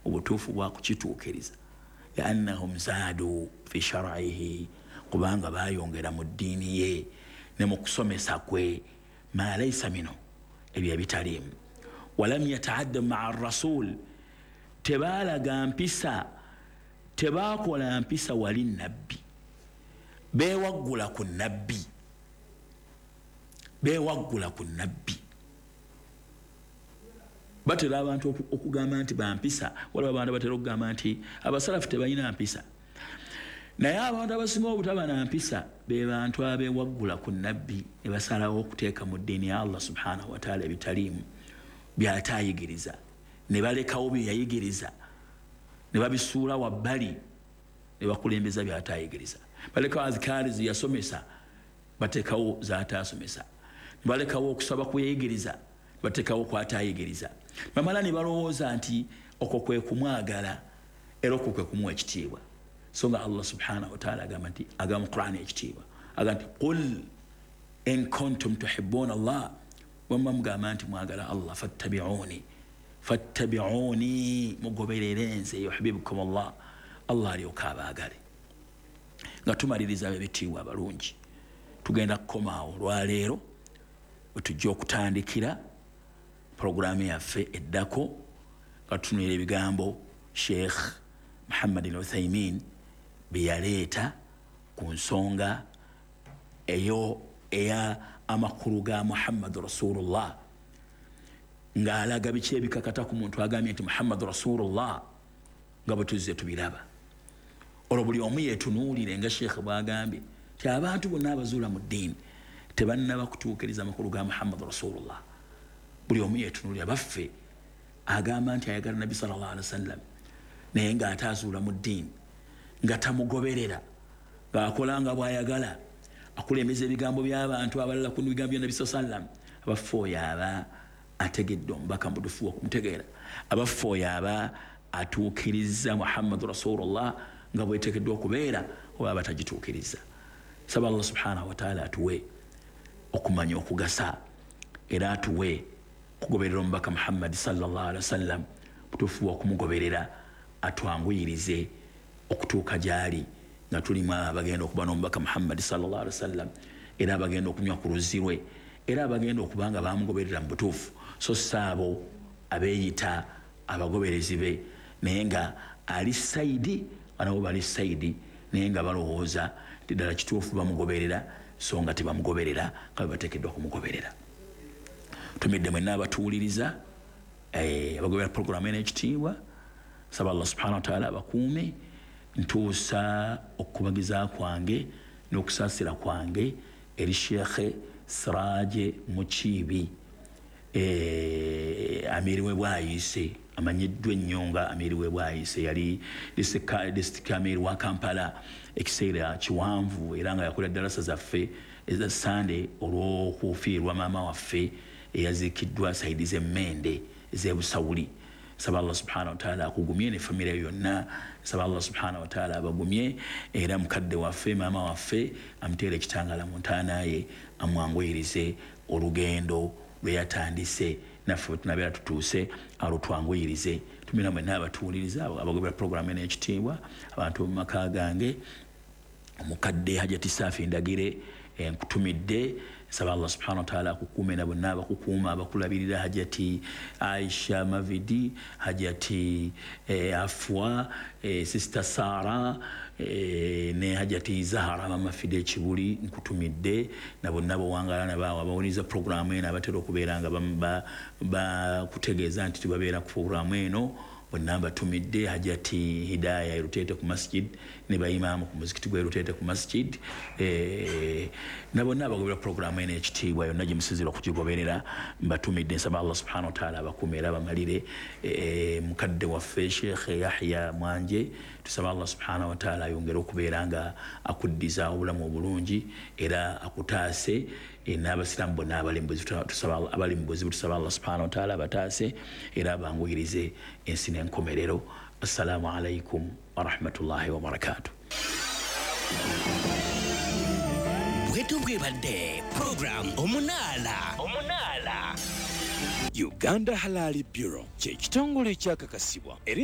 obutuufu bwa kukituukiriza liannahum zaadu fi shar'ihi kubanga bayongera mu ddiini ye ne mu kusomesa kwe ma laysa minhu ebyo ebitaliimu walam yataadda maa rasul tebaalaga mpisa tebakola mpisa wali nabbi bewaggula ku nabbi batera abantu okugamba nti bampisa waliwo abantu batera okugamba nti abasalafu tebalina mpisa naye abantu abasinga obutaba na mpisa be bantu abewaggula ku nabbi ne basalawo okuteeka mu ddiini ya Allah subhanahu wa ta'ala ebitaliimu by'ataayigiriza ne balekawo bye yayigiriza ne babisuula wabbali ne bakulembeza by'ataayigiriza balekawo azikaari ze yasomesa bateekawo z'ataasomesa ne balekawo okusaba kuyayigiriza bateekawo kw'ataayigiriza bamala ne balowooza nti okwo kwe kumwagala era okwo kwe kumuwa ekitiibwa so nga Allah subhanahu wa ta'ala agamba nti agamba mu Qur'ani ekitiibwa agamba nti qul in kuntum tuhibbuna Allah wamma mugamba nti mwagala Allah fattabi'uni mugoberere nze yuhibbukum Allah Allah alyoka abaagale nga tumaliriza ebitiibwa abalungi tugenda kukomaawo olwaleero wetujja okutandikira programu yaffe eddako nga tutunulira ebigambo Sheikh Muhammad al-Uthaymin biyaleeta ku nsonga eyo eya amakulu ga Muhammad Rasulullah ng'alaga biki ebikakata ku muntu agambye nti Muhammad Rasulullah nga bwe tuzze tubiraba olwo buli omu yeetunuulire nga Sheikh bw'agambye ti abantu bonna abazuula mu ddiini tebannaba kutuukiriza amakulu ga Muhammad Rasulullah buli omu yeetunuulire baffe agamba nti ayagala Nabi sallallahu alaihi wasallam naye ng'ataazuula mu ddiini nga tamugoberera ng'akola nga bw'ayagala akulembeza ebigambo by'abantu abalala ku bigambo bya Nabi sallallahu alaihi wasallam abaffe oyo aba ategedde omubaka mudufu okumutegeera abaffe oyo aba atuukiriza Muhammad Rasulullah nga bweteekeddwa okubeera oba abatagituukiriza saba Allah subhanahu wa ta'ala atuwe okumanya okugasa era atuwe kugoberera omubaka Muhammad sallallahu alaihi wasallam butuufu okumugoberera atwanguyirize okutuuka gyali nga tulimu abagenda okuba n'omubaka Muhammad sallallahu alaihi wasallam era abagenda okunywa ku luzzi lwe era abagenda okuba nga bamugoberera mu butuufu so saabo abeeyita abagoberezi be naye nga ali saidi banabo bali saidi naye nga balowooza ddala kituufu bamugoberera so nga tebamugoberera nga bwe bateekeddwa kumugoberera tumidde mwenna abatuwuliriza abagoberera programu eno ekitiibwa saba Allah subhanahu wa ta'ala abakuume ntuusa okubagiza kwange n'okusaasira kwange eri Sheikh Siraje Mukiibi amiriwe bwayise amanyiddwa ennyo nga amiriwe bwayise yali district amiri wa Kampala ekiseera kiwanvu era nga yakola darasa zaffe eza Sunday olw'okufiirwa maama waffe eyaziikiddwa Saidi z'Emmende ez'Ebusawuli saba Allah subhanahu wa ta'ala akugumye ne famire yonna saba Allah subhanahu wa ta'ala abagumye era mukadde waffe maama waffe amuteera ekitangala mu ntaanaye amwanguyirize olugendo lwe yatandise naffe tunabeera tutuuse alutwanguyirize tumira mwenna abatuwuliriza abagobera programu eno ekitiibwa abantu mu maka gange omukadde Hajati Safi Ndagire nkutumidde saba Allah subhanahu wa ta'ala akukuume na bonna abakukuuma abakulabirira Hajati Aisha Mavidi Hajati Afwa Sister Sara ne Hajati Zahara Mama Fide Kibuli nkutumidde na bonna bawangala na bawa bawuliza programu eno abatera okubeera nga bakutegeeza nti tubabeera ku programu eno bonna batumidde Hajati Hidaya Rutete ku masjid ne bayimamu ku muzikiti gwe Rutete ku masjid na bonna abagobera programu eno ekitiibwa yonna gye musizirwa okugigoberera mbatumidde nsaba Allah subhanahu wa ta'ala abakuumira abamalire mukadde waffe Sheikh Yahya Mwanje tusaba Allah subhanahu wa ta'ala ayongere okubeera nga akuddiza obulamu obulungi era akutaase n'abasiraamu bonna abali mu buzibu tusaba Allah subhanahu wa ta'ala abataase era abanguyirize ensi n'enkomerero. Assalamu alaikum wa rahmatullahi wa barakatuh. Bwetu bwebadde program Omunaala. Uganda Halali Bureau kye kitongole ekyakakasibwa